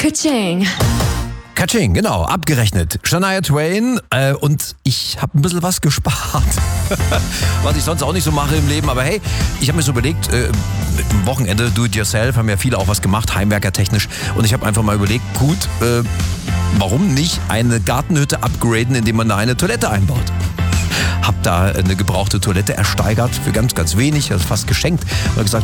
Ka-ching. Katsching, genau, abgerechnet. Shania Twain und ich habe ein bisschen was gespart. Was ich sonst auch nicht so mache im Leben. Aber hey, ich habe mir so überlegt, am Wochenende Do-it-yourself, haben ja viele auch was gemacht, heimwerkertechnisch. Und ich habe einfach mal überlegt, gut, warum nicht eine Gartenhütte upgraden, indem man da eine Toilette einbaut? Hab da eine gebrauchte Toilette ersteigert für ganz, ganz wenig, also fast geschenkt. Und gesagt,